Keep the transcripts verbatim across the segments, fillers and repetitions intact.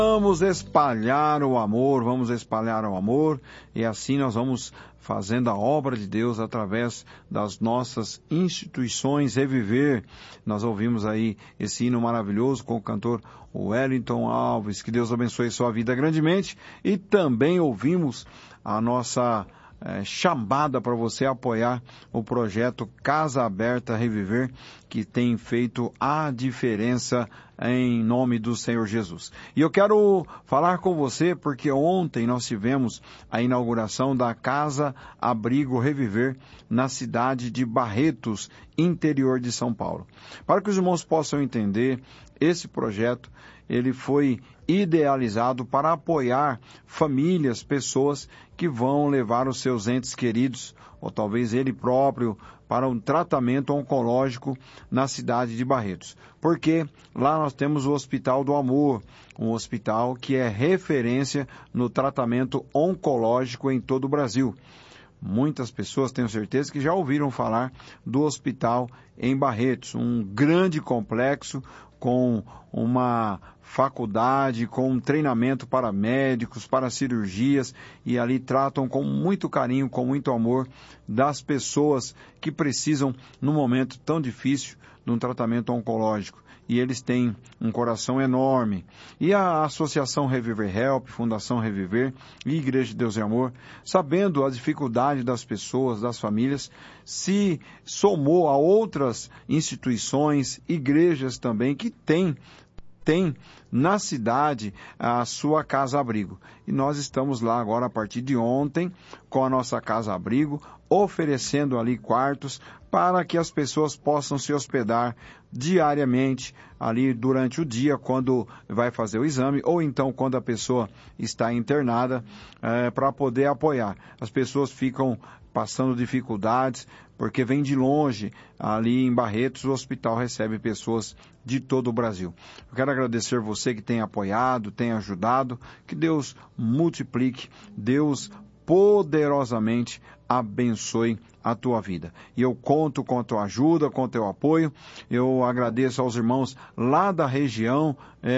Vamos espalhar o amor, vamos espalhar o amor e assim nós vamos fazendo a obra de Deus através das nossas instituições Reviver. Nós ouvimos aí esse hino maravilhoso com o cantor Wellington Alves, que Deus abençoe sua vida grandemente, e também ouvimos a nossa É, chamada para você apoiar o projeto Casa Aberta Reviver, que tem feito a diferença em nome do Senhor Jesus. E eu quero falar com você porque ontem nós tivemos a inauguração da Casa Abrigo Reviver na cidade de Barretos, interior de São Paulo. Para que os irmãos possam entender, esse projeto ele foi idealizado para apoiar famílias, pessoas que vão levar os seus entes queridos, ou talvez ele próprio, para um tratamento oncológico na cidade de Barretos. Porque lá nós temos o Hospital do Amor, um hospital que é referência no tratamento oncológico em todo o Brasil. Muitas pessoas, tenho certeza, que já ouviram falar do hospital em Barretos, um grande complexo com uma faculdade, com um treinamento para médicos, para cirurgias, e ali tratam com muito carinho, com muito amor das pessoas que precisam, num momento tão difícil, de um tratamento oncológico. E eles têm um coração enorme. E a Associação Reviver Help, Fundação Reviver e Igreja de Deus e Amor, sabendo a dificuldade das pessoas, das famílias, se somou a outras instituições, igrejas também, que têm tem na cidade a sua casa-abrigo. E nós estamos lá agora, a partir de ontem, com a nossa casa-abrigo, oferecendo ali quartos para que as pessoas possam se hospedar diariamente, ali durante o dia, quando vai fazer o exame, ou então quando a pessoa está internada, é, para poder apoiar. As pessoas ficam passando dificuldades, porque vem de longe, ali em Barretos, o hospital recebe pessoas de todo o Brasil. Eu quero agradecer você que tem apoiado, tem ajudado, que Deus multiplique, Deus poderosamente abençoe a tua vida. E eu conto com a tua ajuda, com o teu apoio. Eu agradeço aos irmãos lá da região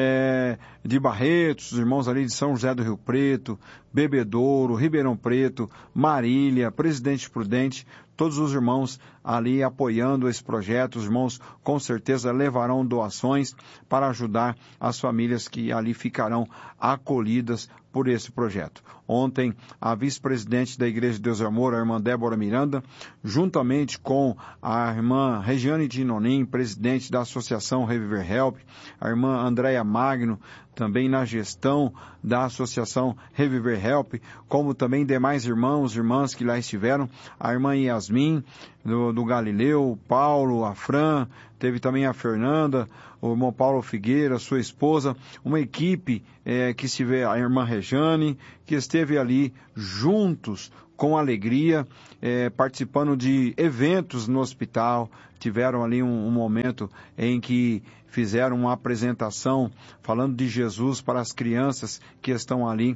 é, de Barretos, os irmãos ali de São José do Rio Preto, Bebedouro, Ribeirão Preto, Marília, Presidente Prudente, todos os irmãos ali apoiando esse projeto. Os irmãos com certeza levarão doações para ajudar as famílias que ali ficarão acolhidas por esse projeto. Ontem, a vice-presidente da Igreja de Deus e Amor, a irmã Débora Miranda, juntamente com a irmã Regiane Dinonim, presidente da Associação Reviver Help, a irmã Andréia Magno, também na gestão da Associação Reviver Help, como também demais irmãos e irmãs que lá estiveram, a irmã Yasmin, do, do Galileu, o Paulo, a Fran, teve também a Fernanda, o irmão Paulo Figueira, sua esposa, uma equipe é, que se vê, a irmã Rejane, que esteve ali juntos, com alegria, é, participando de eventos no hospital. Tiveram ali um, um momento em que fizeram uma apresentação falando de Jesus para as crianças que estão ali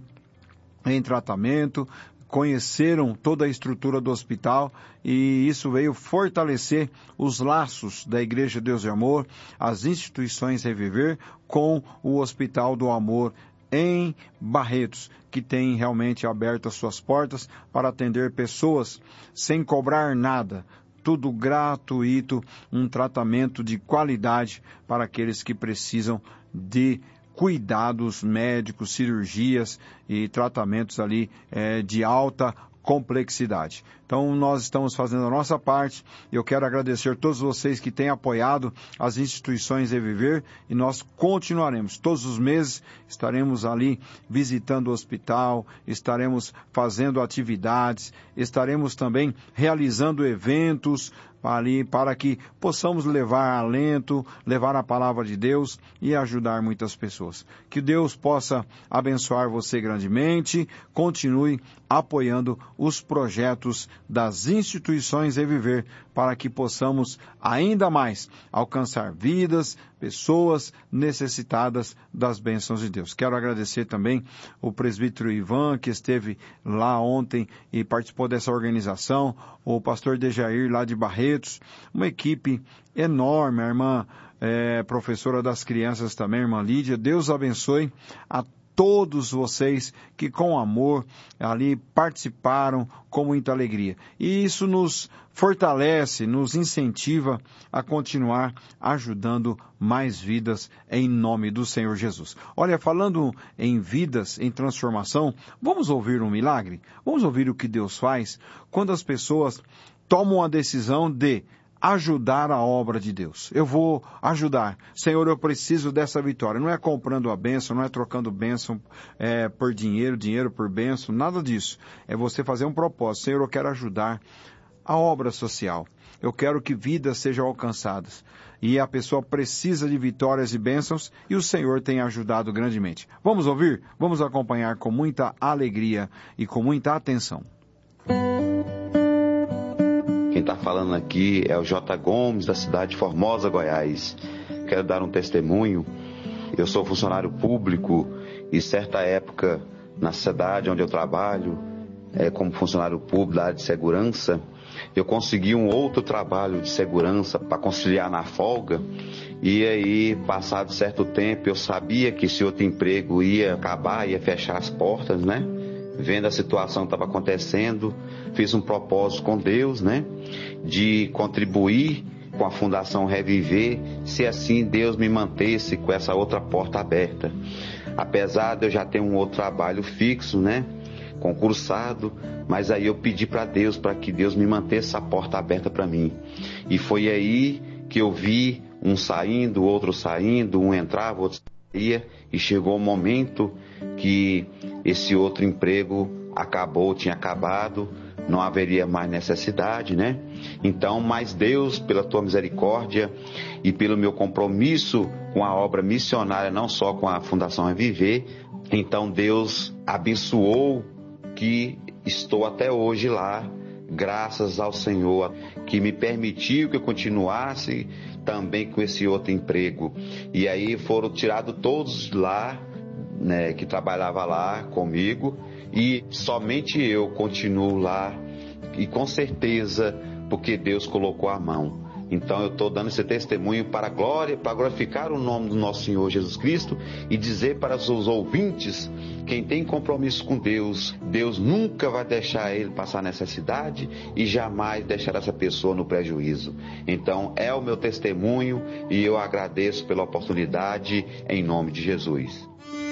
em tratamento, conheceram toda a estrutura do hospital e isso veio fortalecer os laços da Igreja Deus e Amor, as instituições Reviver com o Hospital do Amor em Barretos, que tem realmente aberto as suas portas para atender pessoas sem cobrar nada, tudo gratuito, um tratamento de qualidade para aqueles que precisam de cuidados médicos, cirurgias e tratamentos ali é, de alta complexidade. Então, nós estamos fazendo a nossa parte. Eu quero agradecer a todos vocês que têm apoiado as instituições Reviver e nós continuaremos. Todos os meses estaremos ali visitando o hospital, estaremos fazendo atividades, estaremos também realizando eventos ali para que possamos levar alento, levar a palavra de Deus e ajudar muitas pessoas. Que Deus possa abençoar você grandemente, continue apoiando os projetos das instituições Reviver para que possamos ainda mais alcançar vidas, pessoas necessitadas das bênçãos de Deus. Quero agradecer também o presbítero Ivan, que esteve lá ontem e participou dessa organização, o pastor Dejair lá de Barretos, uma equipe enorme, a irmã é, professora das crianças também, irmã Lídia. Deus abençoe a todos vocês que com amor ali participaram com muita alegria. E isso nos fortalece, nos incentiva a continuar ajudando mais vidas em nome do Senhor Jesus. Olha, falando em vidas, em transformação, vamos ouvir um milagre? Vamos ouvir o que Deus faz quando as pessoas tomam a decisão de ajudar a obra de Deus. Eu vou ajudar. Senhor, eu preciso dessa vitória. Não é comprando a bênção, não é trocando bênção é, por dinheiro, dinheiro por bênção, nada disso. É você fazer um propósito. Senhor, eu quero ajudar a obra social. Eu quero que vidas sejam alcançadas. E a pessoa precisa de vitórias e bênçãos e o Senhor tem ajudado grandemente. Vamos ouvir? Vamos acompanhar com muita alegria e com muita atenção. Quem está falando aqui é o J. Gomes, da cidade de Formosa, Goiás. Quero dar um testemunho. Eu sou funcionário público e certa época, na cidade onde eu trabalho, é, como funcionário público da área de segurança, eu consegui um outro trabalho de segurança para conciliar na folga. E aí, passado certo tempo, eu sabia que esse outro emprego ia acabar, ia fechar as portas, né? Vendo a situação que estava acontecendo, fiz um propósito com Deus, né? De contribuir com a Fundação Reviver, se assim Deus me mantesse com essa outra porta aberta. Apesar de eu já ter um outro trabalho fixo, né? Concursado, mas aí eu pedi para Deus, para que Deus me mantesse essa porta aberta para mim. E foi aí que eu vi um saindo, outro saindo, um entrava, outro saía, e chegou o momento que esse outro emprego acabou, tinha acabado, não haveria mais necessidade, né? Então, mas Deus, pela tua misericórdia e pelo meu compromisso com a obra missionária, não só com a Fundação Reviver, então Deus abençoou que estou até hoje lá, graças ao Senhor, que me permitiu que eu continuasse também com esse outro emprego. E aí foram tirados todos lá, né, que trabalhava lá comigo, e somente eu continuo lá, e com certeza, porque Deus colocou a mão. Então eu estou dando esse testemunho para a glória, para glorificar o nome do nosso Senhor Jesus Cristo e dizer para os ouvintes, quem tem compromisso com Deus, Deus nunca vai deixar ele passar necessidade e jamais deixará essa pessoa no prejuízo. Então é o meu testemunho e eu agradeço pela oportunidade em nome de Jesus.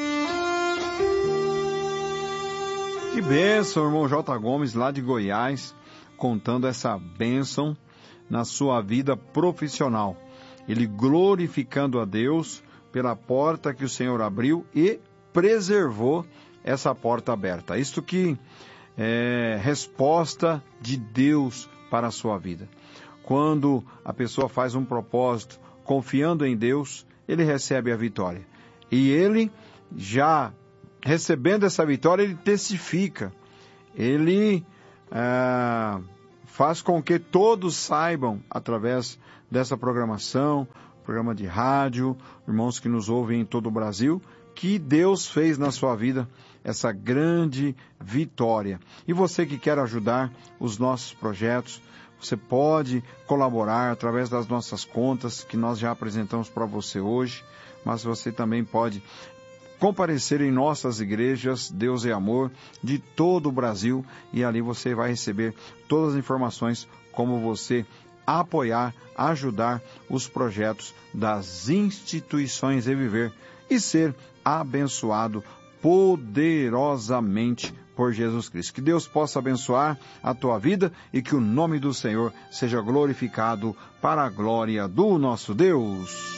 Que bênção, irmão J. Gomes, lá de Goiás, contando essa bênção na sua vida profissional. Ele glorificando a Deus pela porta que o Senhor abriu e preservou essa porta aberta. Isto que é resposta de Deus para a sua vida. Quando a pessoa faz um propósito confiando em Deus, ele recebe a vitória. E ele, já recebendo essa vitória, ele testifica. Ele ah, faz com que todos saibam, através dessa programação, programa de rádio, irmãos que nos ouvem em todo o Brasil, que Deus fez na sua vida essa grande vitória. E você que quer ajudar os nossos projetos, você pode colaborar através das nossas contas que nós já apresentamos para você hoje, mas você também pode comparecer em nossas igrejas, Deus é Amor, de todo o Brasil, e ali você vai receber todas as informações como você apoiar, ajudar os projetos das instituições Reviver e ser abençoado poderosamente por Jesus Cristo. Que Deus possa abençoar a tua vida e que o nome do Senhor seja glorificado para a glória do nosso Deus.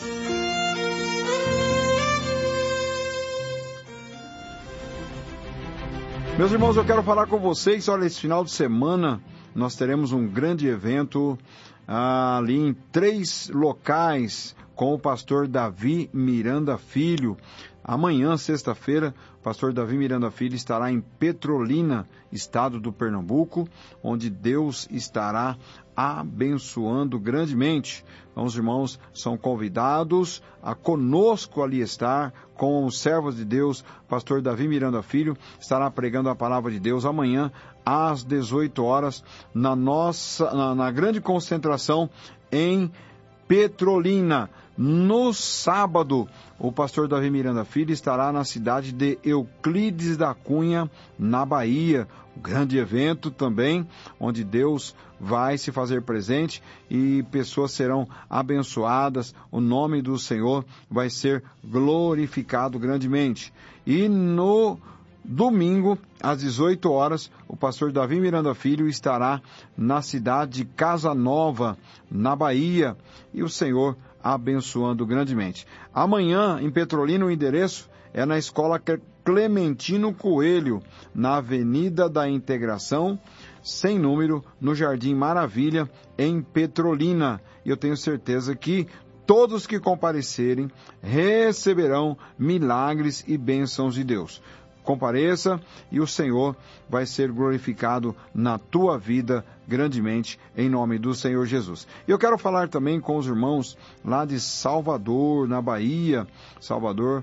Meus irmãos, eu quero falar com vocês, olha, esse final de semana nós teremos um grande evento ah, ali em três locais com o pastor Davi Miranda Filho. Amanhã, sexta-feira, o pastor Davi Miranda Filho estará em Petrolina, estado do Pernambuco, onde Deus estará abençoando grandemente. Então, os irmãos são convidados a conosco ali estar, com os servos de Deus. Pastor Davi Miranda Filho estará pregando a palavra de Deus amanhã, às dezoito horas, na nossa, na, na grande concentração em Petrolina. No sábado, o pastor Davi Miranda Filho estará na cidade de Euclides da Cunha, na Bahia. Um grande evento também, onde Deus vai se fazer presente e pessoas serão abençoadas. O nome do Senhor vai ser glorificado grandemente. E no domingo, às dezoito horas, o pastor Davi Miranda Filho estará na cidade de Casa Nova, na Bahia, e o Senhor abençoando grandemente. Amanhã, em Petrolina, o endereço é na Escola Clementino Coelho, na Avenida da Integração, sem número, no Jardim Maravilha, em Petrolina. E eu tenho certeza que todos que comparecerem receberão milagres e bênçãos de Deus. Compareça e o Senhor vai ser glorificado na tua vida grandemente, em nome do Senhor Jesus. E eu quero falar também com os irmãos lá de Salvador, na Bahia, Salvador,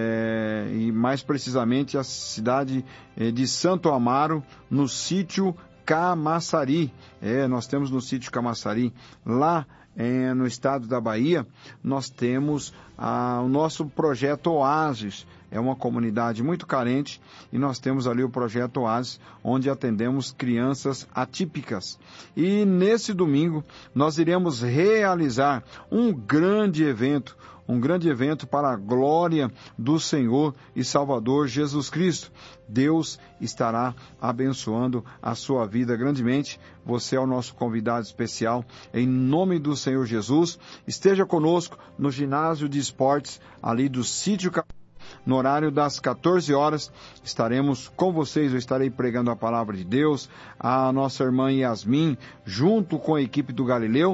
é, e mais precisamente a cidade é, de Santo Amaro, no sítio Camaçari. É, nós temos no sítio Camaçari, lá é, no estado da Bahia, nós temos ah, o nosso projeto Oásis. É uma comunidade muito carente e nós temos ali o projeto Oásis, onde atendemos crianças atípicas. E nesse domingo nós iremos realizar um grande evento, um grande evento para a glória do Senhor e Salvador Jesus Cristo. Deus estará abençoando a sua vida grandemente. Você é o nosso convidado especial. Em nome do Senhor Jesus, esteja conosco no ginásio de esportes ali do sítio. No horário das quatorze horas, estaremos com vocês, eu estarei pregando a palavra de Deus. A nossa irmã Yasmin, junto com a equipe do Galileu,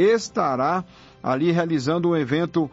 estará ali realizando um evento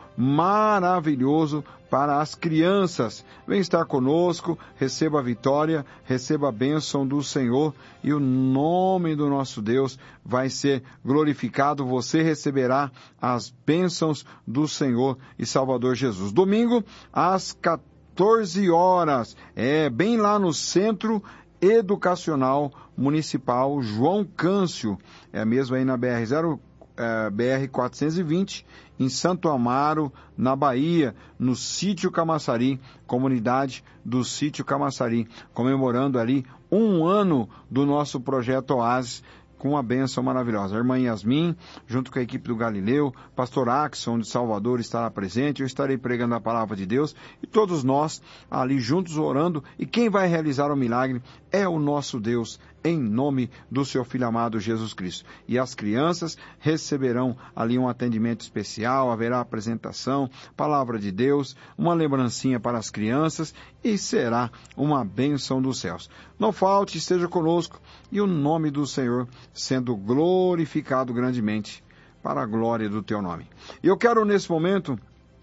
maravilhoso para as crianças. Vem estar conosco, receba a vitória, receba a bênção do Senhor e o nome do nosso Deus vai ser glorificado. Você receberá as bênçãos do Senhor e Salvador Jesus. Domingo, às quatorze horas, é bem lá no Centro Educacional Municipal João Câncio, é mesmo aí na B R zero B R quatrocentos e vinte, em Santo Amaro, na Bahia, no sítio Camaçari, comunidade do sítio Camaçari, comemorando ali um ano do nosso projeto Oásis, com uma bênção maravilhosa. A irmã Yasmin, junto com a equipe do Galileu, pastor Axon de Salvador estará presente, eu estarei pregando a palavra de Deus e todos nós ali juntos orando, e quem vai realizar o milagre é o nosso Deus, em nome do seu Filho amado Jesus Cristo. E as crianças receberão ali um atendimento especial, haverá apresentação, palavra de Deus, uma lembrancinha para as crianças e será uma bênção dos céus. Não falte, esteja conosco e o nome do Senhor sendo glorificado grandemente para a glória do teu nome. E eu quero nesse momento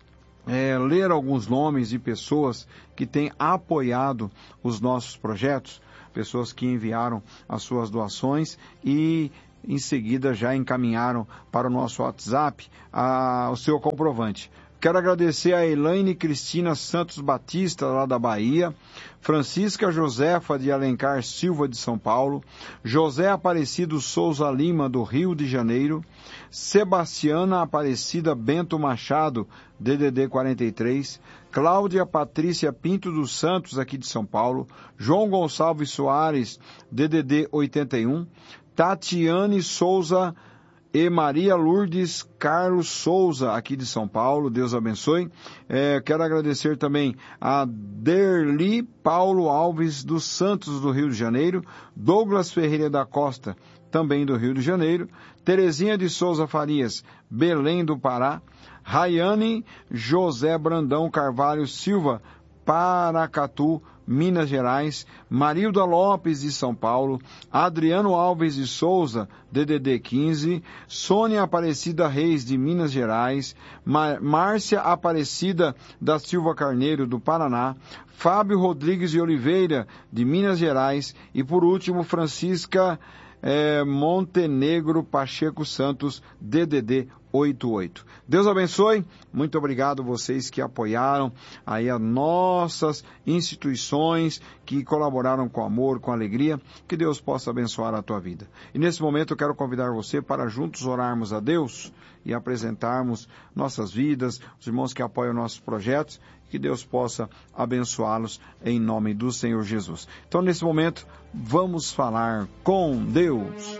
É, ler alguns nomes de pessoas que têm apoiado os nossos projetos, pessoas que enviaram as suas doações e em seguida já encaminharam para o nosso WhatsApp a, o seu comprovante. Quero agradecer a Elaine Cristina Santos Batista, lá da Bahia, Francisca Josefa de Alencar Silva, de São Paulo, José Aparecido Souza Lima, do Rio de Janeiro, Sebastiana Aparecida Bento Machado, D D D quarenta e três, Cláudia Patrícia Pinto dos Santos, aqui de São Paulo, João Gonçalves Soares, D D D oitenta e um, Tatiane Souza e Maria Lourdes Carlos Souza, aqui de São Paulo, Deus abençoe. É, quero agradecer também a Derli Paulo Alves dos Santos, do Rio de Janeiro, Douglas Ferreira da Costa, também do Rio de Janeiro, Terezinha de Souza Farias, Belém do Pará, Rayane José Brandão Carvalho Silva, Paracatu, Minas Gerais, Marilda Lopes de São Paulo, Adriano Alves de Souza, D D D quinze, Sônia Aparecida Reis de Minas Gerais, Márcia Aparecida da Silva Carneiro do Paraná, Fábio Rodrigues de Oliveira de Minas Gerais e por último Francisca É, Montenegro Pacheco Santos, D D D oito oito. Deus abençoe. Muito obrigado vocês que apoiaram aí as nossas instituições, que colaboraram com amor, com alegria. Que Deus possa abençoar a tua vida. E nesse momento eu quero convidar você para juntos orarmos a Deus e apresentarmos nossas vidas, os irmãos que apoiam nossos projetos, que Deus possa abençoá-los em nome do Senhor Jesus. Então, nesse momento, vamos falar com Deus.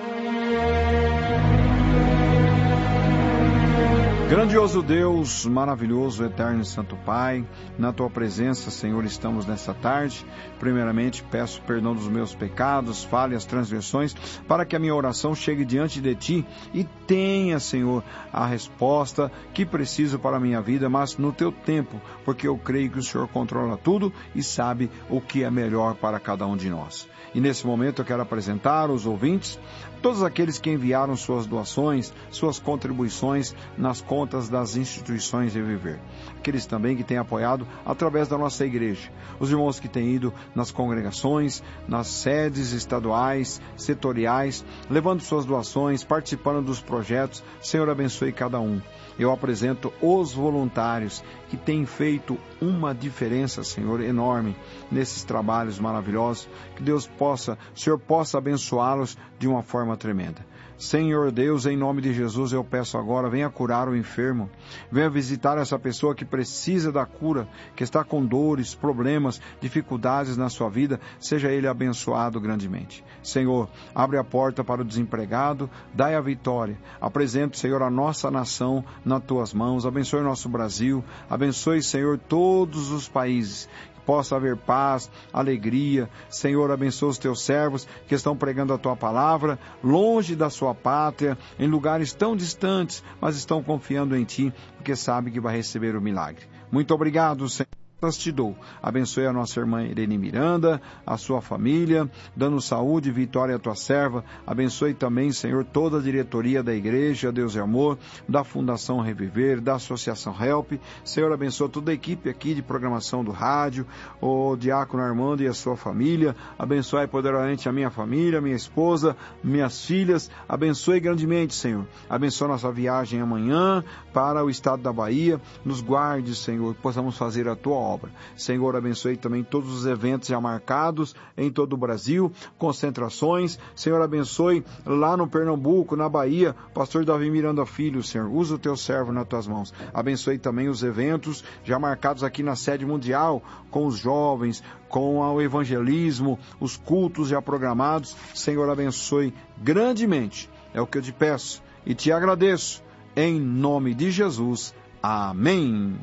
Grandioso Deus, maravilhoso, eterno e santo Pai, na Tua presença, Senhor, estamos nessa tarde. Primeiramente, peço perdão dos meus pecados, falhas, transgressões, para que a minha oração chegue diante de Ti e tenha, Senhor, a resposta que preciso para a minha vida, mas no Teu tempo, porque eu creio que o Senhor controla tudo e sabe o que é melhor para cada um de nós. E nesse momento eu quero apresentar os ouvintes, todos aqueles que enviaram suas doações, suas contribuições nas contas das instituições Reviver. Aqueles também que têm apoiado através da nossa igreja. Os irmãos que têm ido nas congregações, nas sedes estaduais, setoriais, levando suas doações, participando dos projetos. Senhor, abençoe cada um. Eu apresento os voluntários que têm feito uma diferença, Senhor, enorme nesses trabalhos maravilhosos. Que Deus possa, o Senhor possa abençoá-los de uma forma tremenda. Senhor Deus, em nome de Jesus, eu peço agora, venha curar o enfermo, venha visitar essa pessoa que precisa da cura, que está com dores, problemas, dificuldades na sua vida, seja ele abençoado grandemente. Senhor, abre a porta para o desempregado, dai a vitória. Apresento, Senhor, a nossa nação nas tuas mãos, abençoe o nosso Brasil, abençoe, Senhor, todos os países. Possa haver paz, alegria. Senhor, abençoa os teus servos que estão pregando a tua palavra, longe da sua pátria, em lugares tão distantes, mas estão confiando em ti, porque sabe que vai receber o milagre. Muito obrigado, Senhor. Te dou. Abençoe a nossa irmã Irene Miranda, a sua família, dando saúde e vitória à tua serva. Abençoe também, Senhor, toda a diretoria da igreja, Deus e Amor, da Fundação Reviver, da Associação Help. Senhor, abençoe toda a equipe aqui de programação do rádio, o diácono Armando e a sua família. Abençoe poderosamente a minha família, minha esposa, minhas filhas. Abençoe grandemente, Senhor. Abençoe nossa viagem amanhã para o estado da Bahia. Nos guarde, Senhor, que possamos fazer a tua obra. Senhor, abençoe também todos os eventos já marcados em todo o Brasil, concentrações. Senhor, abençoe lá no Pernambuco, na Bahia, pastor Davi Miranda Filho, Senhor, usa o teu servo nas tuas mãos. Abençoe também os eventos já marcados aqui na sede mundial, com os jovens, com o evangelismo, os cultos já programados. Senhor, abençoe grandemente. É o que eu te peço e te agradeço. Em nome de Jesus. Amém.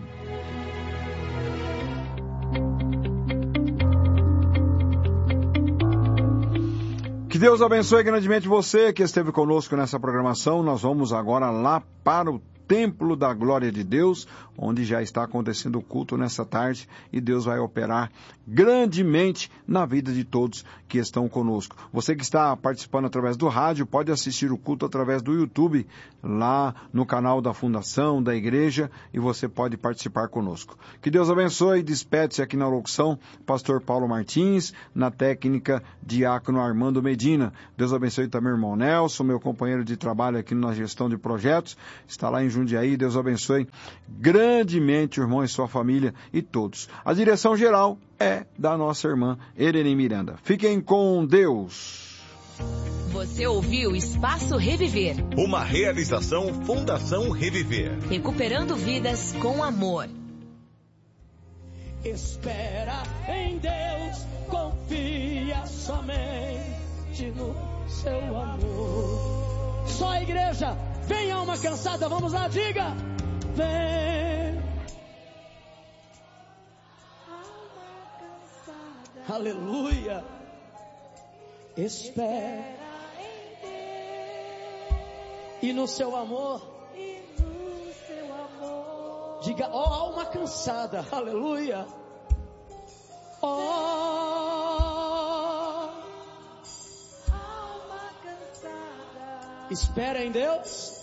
Que Deus abençoe grandemente você que esteve conosco nessa programação. Nós vamos agora lá para o Templo da Glória de Deus, onde já está acontecendo o culto nessa tarde, e Deus vai operar grandemente na vida de todos que estão conosco. Você que está participando através do rádio, pode assistir o culto através do YouTube, lá no canal da Fundação, da Igreja, e você pode participar conosco. Que Deus abençoe. Despede-se aqui na locução, pastor Paulo Martins, na técnica, diácono Armando Medina. Deus abençoe também o irmão Nelson, meu companheiro de trabalho aqui na gestão de projetos, está lá em Jundiaí. Deus abençoe grandemente o irmão e sua família e todos. A direção geral é da nossa irmã Irene Miranda. Fiquem com Deus. Você ouviu Espaço Reviver. Uma realização Fundação Reviver. Recuperando vidas com amor. Espera em Deus, confia somente no seu amor. Só a igreja. Vem, alma cansada, vamos lá, diga. Vem. Alma cansada. Aleluia. Espera em Deus. E no seu amor. E no seu amor. Diga, ó, oh, alma cansada. Aleluia. Ó. Oh, alma cansada. Espera em Deus.